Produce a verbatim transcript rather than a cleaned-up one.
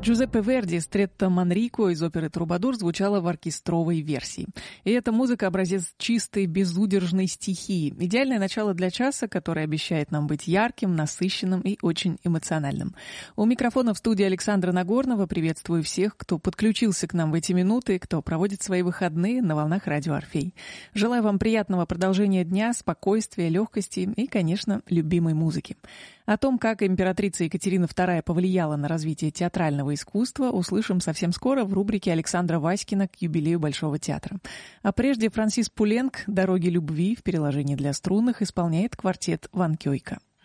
Джузеппе Верди «Стретто Манрико» из оперы «Трубадур» звучала в оркестровой версии. И эта музыка — образец чистой, безудержной стихии. Идеальное начало для часа, который обещает нам быть ярким, насыщенным и очень эмоциональным. У микрофона в студии Александра Нагорнова. Приветствую всех, кто подключился к нам в эти минуты, кто проводит свои выходные на волнах радио «Орфей». Желаю вам приятного продолжения дня, спокойствия, легкости и, конечно, любимой музыки. О том, как императрица Екатерина вторая повлияла на развитие театрального искусства, услышим совсем скоро в рубрике Александра Васькина к юбилею Большого театра. А прежде Франсис Пуленк «Дороги любви» в переложении для струнных исполняет квартет Ван Кёйка.